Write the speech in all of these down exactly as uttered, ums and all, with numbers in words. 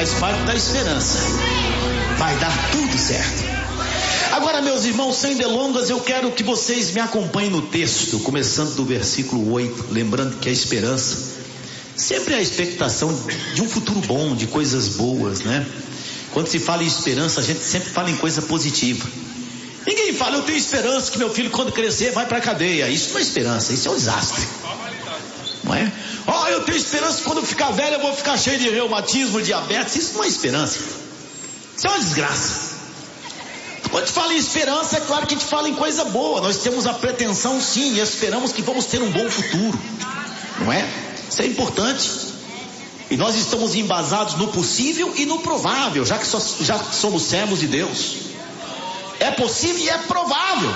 faz parte da esperança. Vai dar tudo certo. Agora, meus irmãos, sem delongas, eu quero que vocês me acompanhem no texto, começando do versículo oito, lembrando que a esperança sempre é a expectação de um futuro bom, de coisas boas, né? Quando se fala em esperança, a gente sempre fala em coisa positiva. Ninguém fala, eu tenho esperança que meu filho, quando crescer, vai para a cadeia. Isso não é esperança, isso é um desastre. Não é? Ó, oh, eu tenho esperança que quando eu ficar velho, eu vou ficar cheio de reumatismo, diabetes. Isso não é esperança. Isso é uma desgraça. Quando a gente fala em esperança, é claro que a gente fala em coisa boa. Nós temos a pretensão, sim, e esperamos que vamos ter um bom futuro. Não é? Isso é importante. E nós estamos embasados no possível e no provável, já que so, já somos servos de Deus. É possível e é provável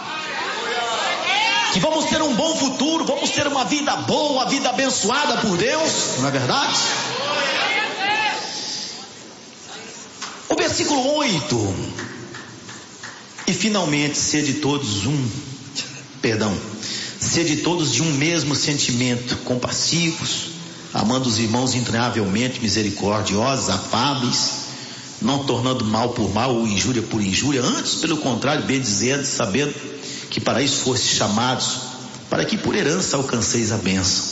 que vamos ter um bom futuro, vamos ter uma vida boa, uma vida abençoada por Deus, não é verdade? O versículo oito. E finalmente, sede todos um, perdão, sede todos de um mesmo sentimento, compassivos, amando os irmãos entranhavelmente, misericordiosos, afáveis, não tornando mal por mal ou injúria por injúria, antes pelo contrário, bendizendo, sabendo que para isso foste chamados, para que por herança alcanceis a bênção.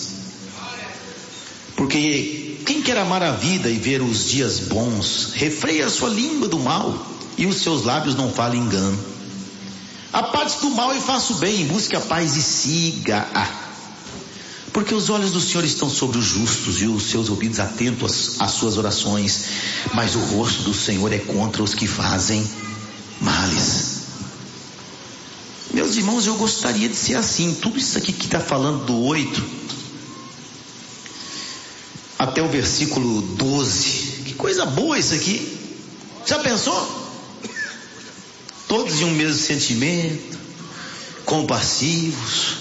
Porque quem quer amar a vida e ver os dias bons, refreia a sua língua do mal, e os seus lábios não falem engano. Aparte do mal e faça o bem, busque a paz e siga-a. Porque os olhos do Senhor estão sobre os justos e os seus ouvidos atentos às suas orações, mas o rosto do Senhor é contra os que fazem males. Meus irmãos, eu gostaria de ser assim. Tudo isso aqui que está falando do oito até o versículo doze, que coisa boa isso aqui. Já pensou? Todos de um mesmo sentimento, compassivos,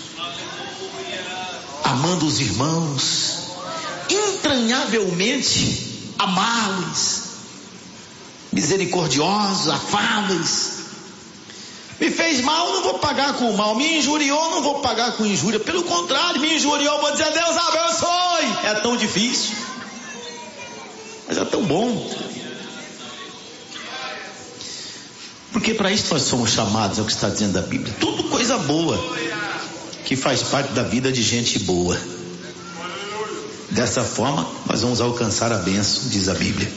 amando os irmãos, entranhavelmente amáveis, misericordiosos, afáveis. Me fez mal, não vou pagar com o mal. Me injuriou, não vou pagar com injúria. Pelo contrário, me injuriou, vou dizer, Deus abençoe. É tão difícil, mas é tão bom. Porque para isso nós somos chamados, é o que está dizendo a Bíblia. Tudo coisa boa, que faz parte da vida de gente boa. Dessa forma, nós vamos alcançar a bênção, diz a Bíblia.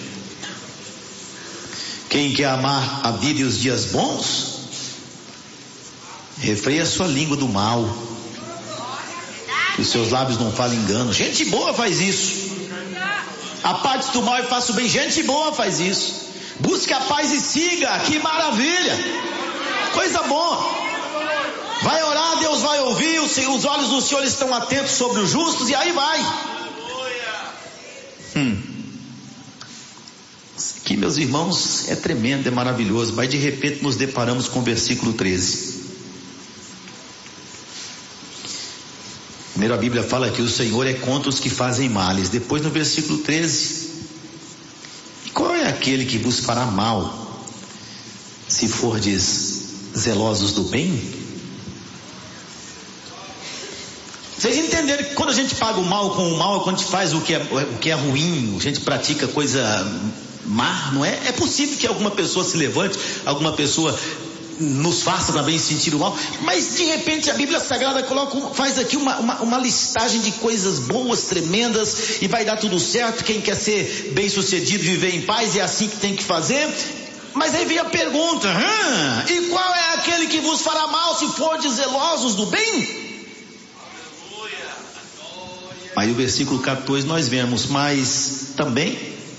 Quem quer amar a vida e os dias bons, refreia a sua língua do mal, que os seus lábios não falem engano. Gente boa faz isso. Aparte do mal e faça o bem. Gente boa faz isso. Busque a paz e siga. Que maravilha, coisa boa. Vai orar, Deus vai ouvir. Os olhos do Senhor estão atentos sobre os justos, e aí vai. Hum. Isso aqui, meus irmãos, é tremendo, é maravilhoso. Mas de repente nos deparamos com o versículo treze. Primeiro a Bíblia fala que o Senhor é contra os que fazem males. Depois no versículo treze, qual é aquele que vos fará mal, se fordes zelosos do bem? Vocês entenderam que quando a gente paga o mal com o mal, é quando a gente faz o que é, o que é ruim, a gente pratica coisa má, não é? É possível que alguma pessoa se levante, alguma pessoa nos faça também sentir o mal, mas de repente a Bíblia Sagrada coloca, faz aqui uma, uma, uma listagem de coisas boas, tremendas, e vai dar tudo certo. Quem quer ser bem sucedido, viver em paz, é assim que tem que fazer. Mas aí vem a pergunta, hum, e qual é aquele que vos fará mal, se fordes zelosos do bem? Aí o versículo quatorze nós vemos, mas também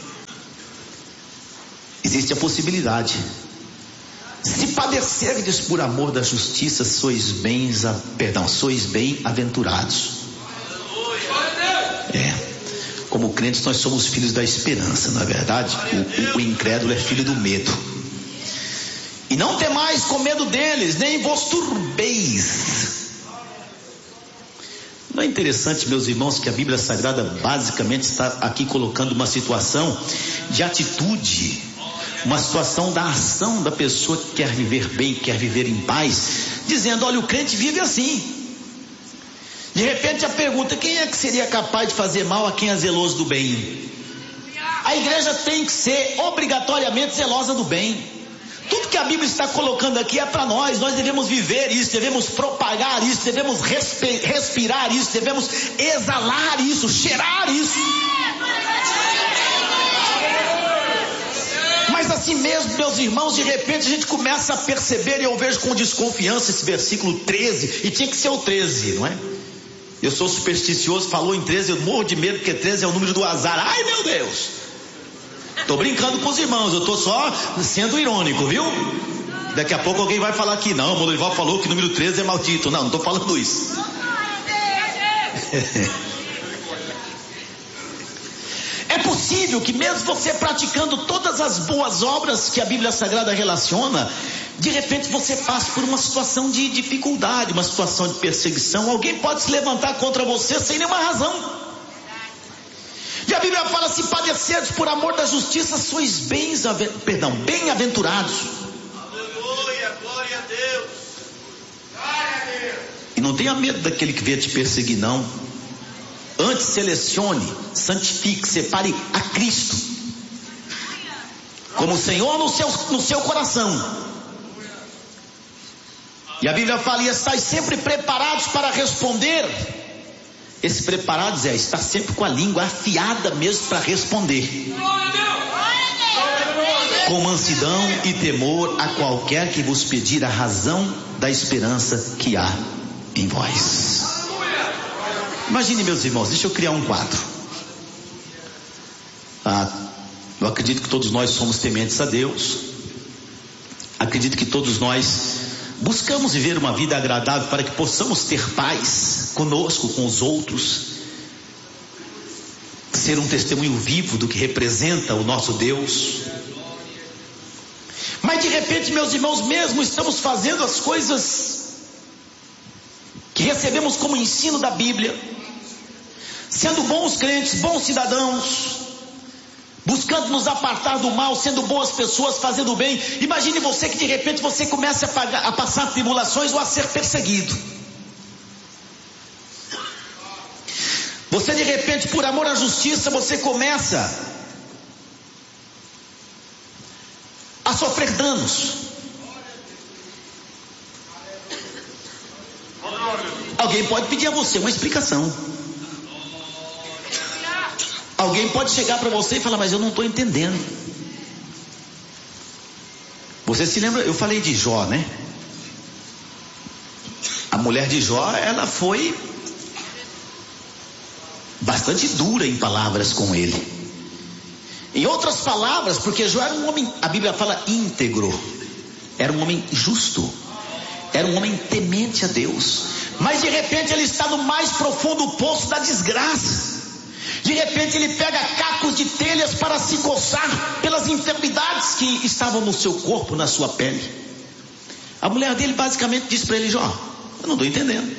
existe a possibilidade: se padecerdes por amor da justiça, sois bens, perdão, sois bem-aventurados. É, como crentes nós somos filhos da esperança, não é verdade? O, o, o incrédulo é filho do medo. E não temais com medo deles, nem vos turbeis. Não é interessante, meus irmãos, que a Bíblia Sagrada basicamente está aqui colocando uma situação de atitude, uma situação da ação da pessoa que quer viver bem, quer viver em paz, dizendo, olha, o crente vive assim. De repente a pergunta, quem é que seria capaz de fazer mal a quem é zeloso do bem? A igreja igreja tem que ser obrigatoriamente zelosa do bem. Tudo que a Bíblia está colocando aqui é para nós. Nós devemos viver isso, devemos propagar isso, devemos respi- respirar isso, devemos exalar isso, cheirar isso. Mas assim mesmo, meus irmãos, de repente a gente começa a perceber, e eu vejo com desconfiança esse versículo treze, e tinha que ser o treze, não é? Eu sou supersticioso, falou em treze, eu morro de medo, porque treze é o número do azar. Ai, meu Deus! Tô brincando com os irmãos, eu tô só sendo irônico, viu? Daqui a pouco alguém vai falar que não, o Morival falou que o número treze é maldito. Não, não tô falando isso. É possível que mesmo você praticando todas as boas obras que a Bíblia Sagrada relaciona, de repente você passe por uma situação de dificuldade, uma situação de perseguição. Alguém pode se levantar contra você sem nenhuma razão. E a Bíblia fala: se padecerdes por amor da justiça, sois bens, perdão, bem-aventurados. Aleluia, glória a Deus. Glória a Deus. E não tenha medo daquele que vier te perseguir, não. Antes selecione, santifique, separe a Cristo como Senhor no seu, no seu coração. E a Bíblia fala: e estáis sempre preparados para responder. Esse preparados é estar sempre com a língua afiada mesmo para responder, com mansidão e temor a qualquer que vos pedir a razão da esperança que há em vós. Imagine, meus irmãos, deixa eu criar um quadro. Ah, eu acredito que todos nós somos tementes a Deus. Acredito que todos nós buscamos viver uma vida agradável para que possamos ter paz conosco, com os outros, ser um testemunho vivo do que representa o nosso Deus. Mas de repente, meus irmãos, mesmo estamos fazendo as coisas que recebemos como ensino da Bíblia, sendo bons crentes, bons cidadãos, buscando nos apartar do mal, sendo boas pessoas, fazendo o bem. Imagine você que de repente você começa a, pagar, a passar tribulações ou a ser perseguido. Você de repente, por amor à justiça, você começa a sofrer danos. Alguém pode pedir a você uma explicação. Alguém pode chegar para você e falar: mas eu não estou entendendo. Você se lembra, eu falei de Jó, né? A mulher de Jó, ela foi bastante dura em palavras com ele. Em outras palavras, porque Jó era um homem, a Bíblia fala íntegro, era um homem justo, era um homem temente a Deus. Mas de repente ele está no mais profundo poço da desgraça. De repente ele pega cacos de telhas para se coçar pelas enfermidades que estavam no seu corpo, na sua pele. A mulher dele basicamente disse para ele: Jó, eu não estou entendendo.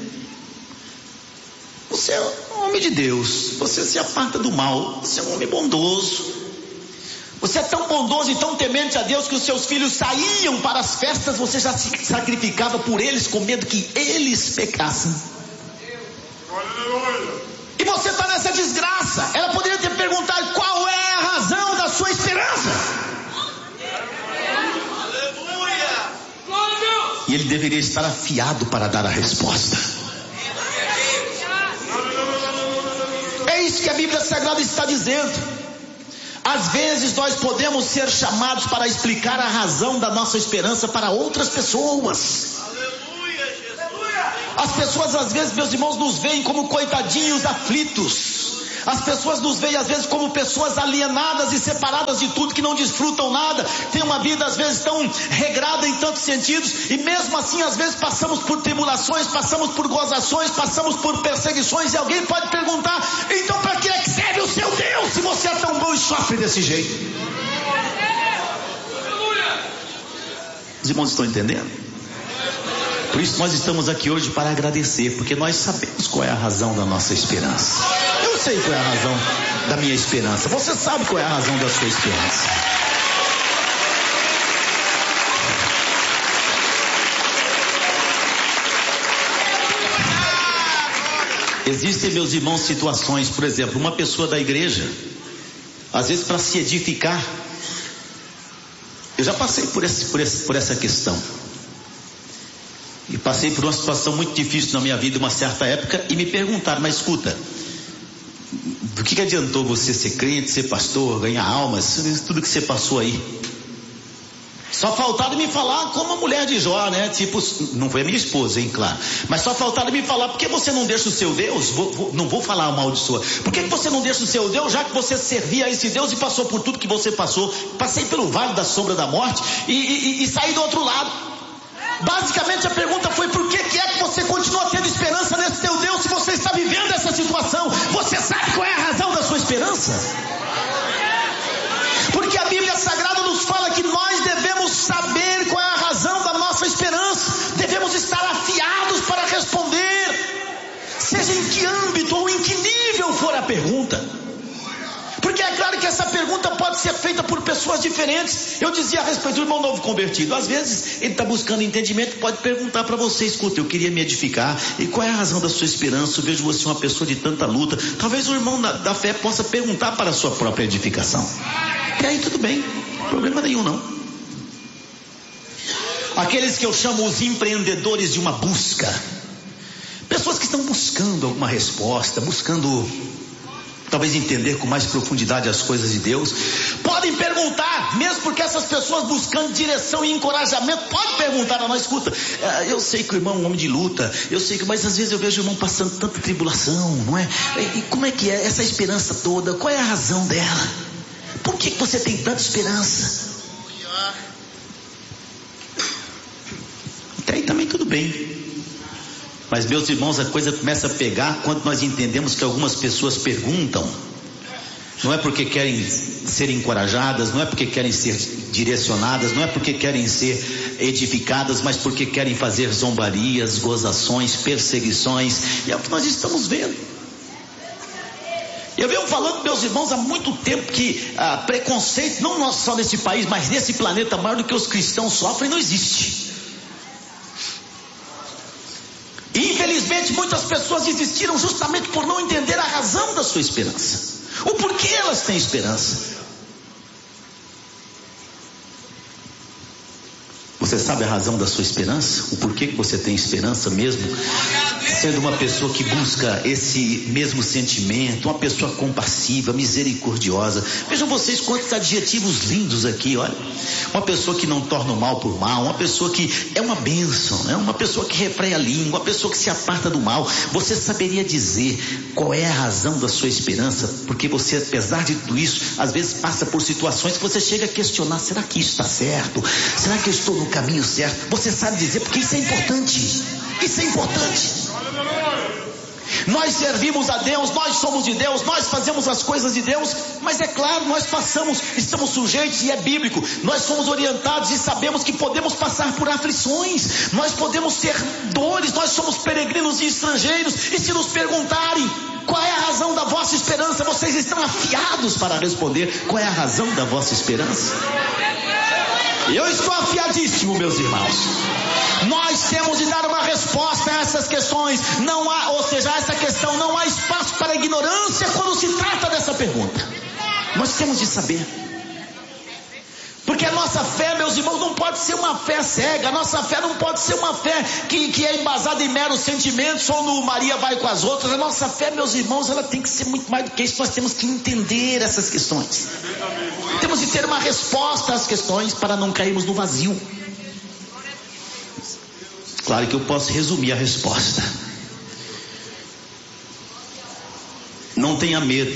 Você é um homem de Deus, você se aparta do mal, você é um homem bondoso. Você é tão bondoso e tão temente a Deus que os seus filhos saíam para as festas, você já se sacrificava por eles com medo que eles pecassem. E você está nessa desgraça. Ela poderia ter perguntado: qual é a razão da sua esperança? E ele deveria estar afiado para dar a resposta. É isso que a Bíblia Sagrada está dizendo. Às vezes nós podemos ser chamados para explicar a razão da nossa esperança para outras pessoas. As pessoas às vezes, meus irmãos, nos veem como coitadinhos aflitos. As pessoas nos veem às vezes como pessoas alienadas e separadas de tudo, que não desfrutam nada, tem uma vida às vezes tão regrada em tantos sentidos, e mesmo assim às vezes passamos por tribulações, passamos por gozações, passamos por perseguições. E alguém pode perguntar: então para que é que serve o seu Deus se você é tão bom e sofre desse jeito? Os irmãos estão entendendo? Por isso nós estamos aqui hoje para agradecer, porque nós sabemos qual é a razão da nossa esperança. Eu sei qual é a razão da minha esperança. Você sabe qual é a razão da sua esperança. Existem, meus irmãos, situações, por exemplo, uma pessoa da igreja às vezes para se edificar. Eu já passei por, esse, por, esse, por essa questão. E passei por uma situação muito difícil na minha vida, uma certa época, e me perguntaram, mas escuta, do que, que adiantou você ser crente, ser pastor, ganhar almas, tudo que você passou aí? Só faltaram me falar como a mulher de Jó, né? Tipo, não foi a minha esposa, hein, claro. Mas só faltaram me falar, por que você não deixa o seu Deus? Vou, vou, não vou falar mal de sua. Por que você não deixa o seu Deus, já que você servia a esse Deus e passou por tudo que você passou? Passei pelo vale da sombra da morte e, e, e saí do outro lado. Basicamente a pergunta foi, por que, que é que você continua tendo esperança nesse seu Deus se você está vivendo essa situação? Você sabe qual é a razão da sua esperança? Porque a Bíblia Sagrada nos fala que nós devemos saber qual é a razão da nossa esperança. Devemos estar afiados para responder, seja em que âmbito ou em que nível for a pergunta. Porque é claro que essa pergunta pode ser feita por pessoas diferentes. Eu dizia a respeito do irmão novo convertido, às vezes ele está buscando entendimento, pode perguntar para você, escuta, eu queria me edificar, e qual é a razão da sua esperança? Eu vejo você uma pessoa de tanta luta. Talvez o irmão da, da fé possa perguntar para a sua própria edificação. E aí tudo bem, problema nenhum não. Aqueles que eu chamo os empreendedores de uma busca, pessoas que estão buscando alguma resposta, buscando talvez entender com mais profundidade as coisas de Deus, podem perguntar, mesmo porque essas pessoas buscando direção e encorajamento, pode perguntar a nós, escuta, eu sei que o irmão é um homem de luta, eu sei que, mas às vezes eu vejo o irmão passando tanta tribulação, não é? E como é que é essa esperança toda? Qual é a razão dela? Por que você tem tanta esperança? Até aí também tudo bem. Mas meus irmãos, a coisa começa a pegar quando nós entendemos que algumas pessoas perguntam. Não é porque querem ser encorajadas, não é porque querem ser direcionadas, não é porque querem ser edificadas, mas porque querem fazer zombarias, gozações, perseguições. E é o que nós estamos vendo. Eu venho falando, meus irmãos, há muito tempo que ah, preconceito, não só nesse país, mas nesse planeta, maior do que os cristãos sofrem, não existe. E infelizmente muitas pessoas desistiram justamente por não entender a razão da sua esperança. O porquê elas têm esperança. Você sabe a razão da sua esperança? O porquê que você tem esperança mesmo? Sendo uma pessoa que busca esse mesmo sentimento, uma pessoa compassiva, misericordiosa. Vejam vocês quantos adjetivos lindos aqui, olha. Uma pessoa que não torna o mal por mal, uma pessoa que é uma bênção, né? Uma pessoa que refreia a língua, uma pessoa que se aparta do mal. Você saberia dizer qual é a razão da sua esperança? Porque você, apesar de tudo isso, às vezes passa por situações que você chega a questionar, será que isso está certo? Será que eu estou no caminho certo? Você sabe dizer, porque isso é importante. Isso é importante. Nós servimos a Deus, nós somos de Deus, nós fazemos as coisas de Deus, mas é claro, nós passamos, estamos sujeitos, e é bíblico, nós somos orientados e sabemos que podemos passar por aflições, nós podemos ter dores, nós somos peregrinos e estrangeiros, e se nos perguntarem qual é a razão da vossa esperança, vocês estão afiados para responder qual é a razão da vossa esperança. Eu estou afiadíssimo, meus irmãos. Nós temos de dar uma resposta a essas questões. Não há, ou seja, a essa questão, não há espaço para ignorância quando se trata dessa pergunta. Nós temos de saber. Porque a nossa fé, meus irmãos, não pode ser uma fé cega. A nossa fé não pode ser uma fé que, que é embasada em meros sentimentos ou no Maria vai com as outras. A nossa fé, meus irmãos, ela tem que ser muito mais do que isso. Nós temos que entender essas questões. Temos de ter uma resposta às questões para não cairmos no vazio. Claro que eu posso resumir a resposta. Não tenha medo.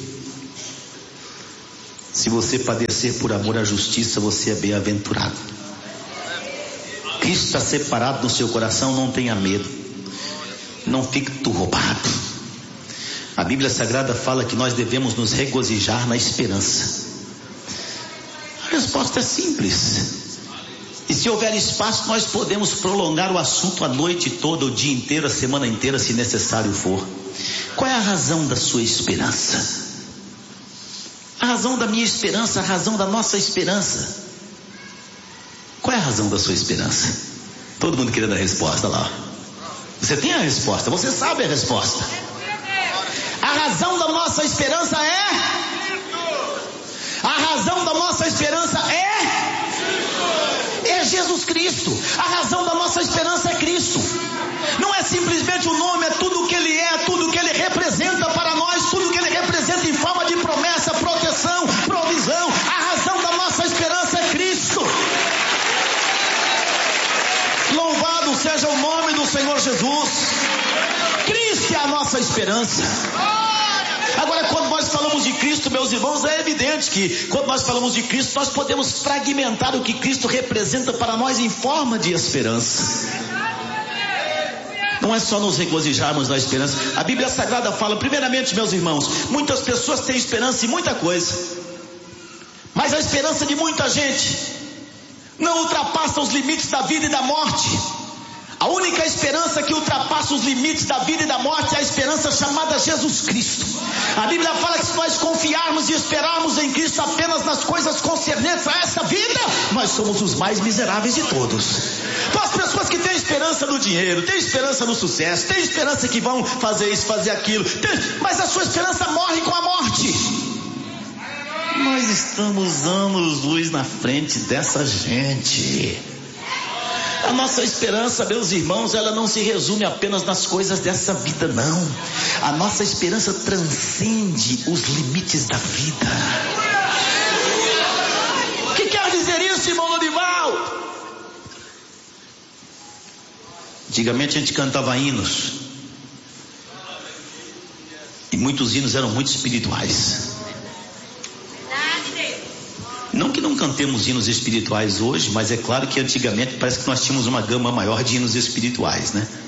Se você padecer por amor à justiça, você é bem-aventurado. Cristo está separado no seu coração, não tenha medo. Não fique turvado. A Bíblia Sagrada fala que nós devemos nos regozijar na esperança. A resposta é simples. E se houver espaço, nós podemos prolongar o assunto a noite toda, o dia inteiro, a semana inteira, se necessário for. Qual é a razão da sua esperança? A razão da minha esperança, a razão da nossa esperança. Qual é a razão da sua esperança? Todo mundo querendo a resposta lá. Você tem a resposta, você sabe a resposta. A razão da nossa esperança é esperança é é Jesus Cristo. A razão da nossa esperança é Cristo. Não é simplesmente o nome, é tudo o que Ele é, tudo o que Ele representa para nós, tudo o que Ele representa em forma de promessa, proteção, provisão. A razão da nossa esperança é Cristo. Louvado seja o nome do Senhor Jesus. Cristo é a nossa esperança. Agora, quando nós falamos de Cristo, meus irmãos, é evidente que quando nós falamos de Cristo, nós podemos fragmentar o que Cristo representa para nós em forma de esperança. Não é só nos regozijarmos na esperança. A Bíblia Sagrada fala, primeiramente, meus irmãos, muitas pessoas têm esperança em muita coisa, mas a esperança de muita gente não ultrapassa os limites da vida e da morte. A única esperança que ultrapassa os limites da vida e da morte é a esperança chamada Jesus Cristo. A Bíblia fala que se nós confiarmos e esperarmos em Cristo apenas nas coisas concernentes a essa vida, nós somos os mais miseráveis de todos. Então as pessoas que têm esperança no dinheiro, têm esperança no sucesso, têm esperança que vão fazer isso, fazer aquilo, tem, mas a sua esperança morre com a morte. Nós estamos anos-luz na frente dessa gente. A nossa esperança, meus irmãos, ela não se resume apenas nas coisas dessa vida, não. A nossa esperança transcende os limites da vida. O que quer dizer isso, irmão Lodival? Antigamente a gente cantava hinos, e muitos hinos eram muito espirituais. Não que não cantemos hinos espirituais hoje, mas é claro que antigamente parece que nós tínhamos uma gama maior de hinos espirituais, né?